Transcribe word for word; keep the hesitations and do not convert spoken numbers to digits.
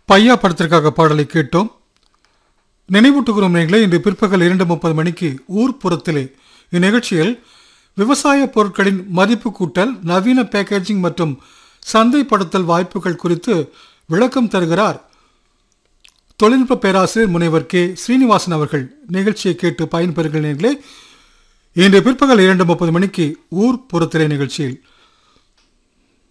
பையா படத்திற்காக பாடலை கேட்டோம். நினைவூட்டுகிறோம் நேயர்களே, இன்று பிற்பகல் இரண்டு முப்பது மணிக்கு ஊர்ப்புறத்திலே இந்நிகழ்ச்சியில் விவசாய பொருட்களின் மதிப்பு கூட்டல், நவீன பேக்கேஜிங் மற்றும் சந்தைப்படுத்தல் வாய்ப்புகள் குறித்து விளக்கம் தருகிறார் தொழில்நுட்ப பேராசிரியர் முனைவர் கே ஸ்ரீனிவாசன் அவர்கள். நிகழ்ச்சியை கேட்டு பயன்பெறுகிற நேயர்களே, இன்று பிற்பகல் இரண்டு முப்பது மணிக்கு ஊர்ப்புறத்திலே நிகழ்ச்சியில்